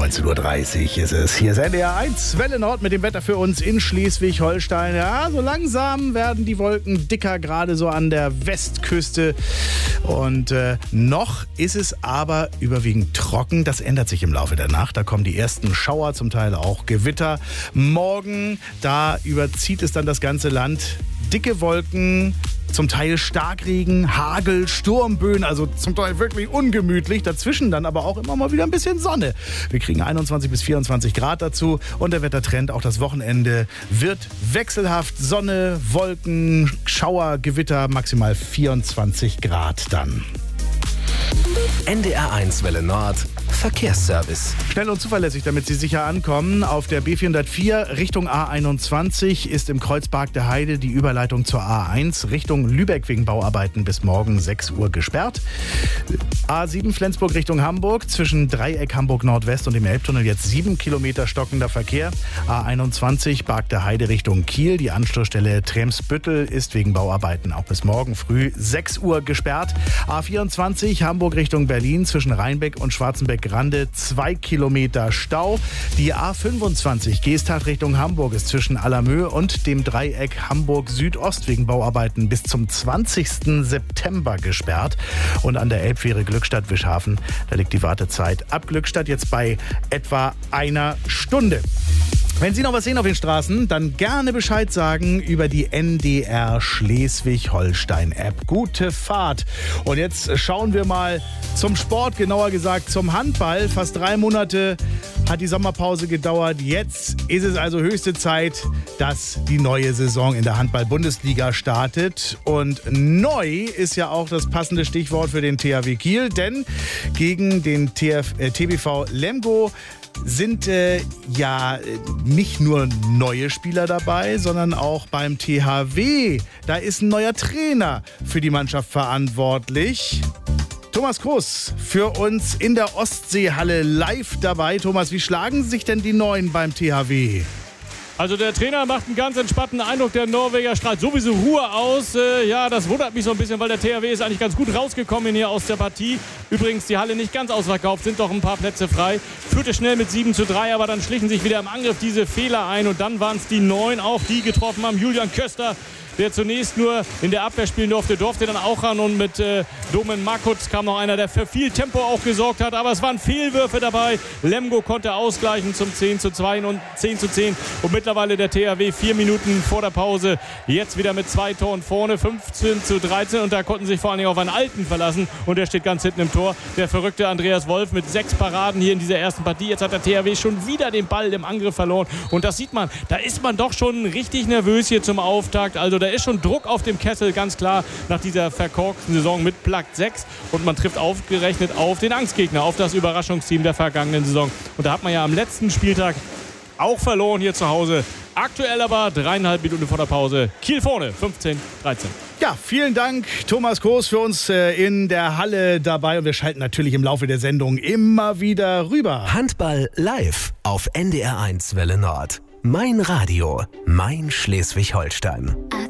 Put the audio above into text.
19.30 Uhr ist es. Hier ist NDR 1 Welle Nord mit dem Wetter für uns in Schleswig-Holstein. Ja, so langsam werden die Wolken dicker, gerade so an der Westküste. Und noch ist es aber überwiegend trocken. Das ändert sich im Laufe der Nacht. Da kommen die ersten Schauer, zum Teil auch Gewitter. Morgen, da überzieht es dann das ganze Land. Dicke Wolken, zum Teil Starkregen, Hagel, Sturmböen, also zum Teil wirklich ungemütlich. Dazwischen dann aber auch immer mal wieder ein bisschen Sonne. Wir kriegen 21 bis 24 Grad dazu und der Wettertrend auch das Wochenende wird wechselhaft. Sonne, Wolken, Schauer, Gewitter, maximal 24 Grad dann. NDR 1 Welle Nord Verkehrsservice. Schnell und zuverlässig, damit Sie sicher ankommen. Auf der B404 Richtung A21 ist im Kreuzpark der Heide die Überleitung zur A1 Richtung Lübeck wegen Bauarbeiten bis morgen 6 Uhr gesperrt. A7 Flensburg Richtung Hamburg zwischen Dreieck Hamburg Nordwest und dem Elbtunnel jetzt 7 Kilometer stockender Verkehr. A21 Park der Heide Richtung Kiel. Die Anschlussstelle Tremsbüttel ist wegen Bauarbeiten auch bis morgen früh 6 Uhr gesperrt. A24 Hamburg Richtung Berlin zwischen Rheinbeck und Schwarzenbeck-Rande 2 Kilometer Stau. Die A25 Geesthacht Richtung Hamburg ist zwischen Allermö und dem Dreieck Hamburg Südost wegen Bauarbeiten bis zum 20. September gesperrt. Und an der Elbfähre Glückstadt-Wischhafen, da liegt die Wartezeit ab Glückstadt jetzt bei etwa einer Stunde. Wenn Sie noch was sehen auf den Straßen, dann gerne Bescheid sagen über die NDR Schleswig-Holstein-App. Gute Fahrt. Und jetzt schauen wir mal zum Sport, genauer gesagt zum Handball. Fast 3 Monate hat die Sommerpause gedauert. Jetzt ist es also höchste Zeit, dass die neue Saison in der Handball-Bundesliga startet. Und neu ist ja auch das passende Stichwort für den THW Kiel, denn gegen den TBV Lemgo sind ja nicht nur neue Spieler dabei, sondern auch beim THW. Da ist ein neuer Trainer für die Mannschaft verantwortlich. Thomas Kroos für uns in der Ostseehalle live dabei. Thomas, wie schlagen sich denn die Neuen beim THW? Also der Trainer macht einen ganz entspannten Eindruck, der Norweger strahlt sowieso Ruhe aus. Ja, das wundert mich so ein bisschen, weil der THW ist eigentlich ganz gut rausgekommen hier aus der Partie. Übrigens, die Halle nicht ganz ausverkauft, sind doch ein paar Plätze frei. Führte schnell mit 7:3, aber dann schlichen sich wieder im Angriff diese Fehler ein. Und dann waren es die Neuen, auch die getroffen haben. Julian Köster, der zunächst nur in der Abwehr spielen durfte dann auch ran. Und mit Domen Markutz kam noch einer, der für viel Tempo auch gesorgt hat. Aber es waren Fehlwürfe dabei. Lemgo konnte ausgleichen zum 10:2 und 10:10. Und mittlerweile der THW 4 Minuten vor der Pause. Jetzt wieder mit 2 Toren vorne, 15:13. Und da konnten sich vor allen Dingen auf einen Alten verlassen. Und der steht ganz hinten im Tor. Der verrückte Andreas Wolf mit 6 Paraden hier in dieser ersten Partie. Jetzt hat der THW schon wieder den Ball im Angriff verloren. Und das sieht man, da ist man doch schon richtig nervös hier zum Auftakt. Also da ist schon Druck auf dem Kessel, ganz klar, nach dieser verkorksten Saison mit Platz 6. Und man trifft aufgerechnet auf den Angstgegner, auf das Überraschungsteam der vergangenen Saison. Und da hat man ja am letzten Spieltag auch verloren hier zu Hause. Aktuell aber 3,5 Minuten vor der Pause. Kiel vorne, 15:13. Ja, vielen Dank, Thomas Kroos, für uns in der Halle dabei. Und wir schalten natürlich im Laufe der Sendung immer wieder rüber. Handball live auf NDR 1 Welle Nord. Mein Radio, mein Schleswig-Holstein.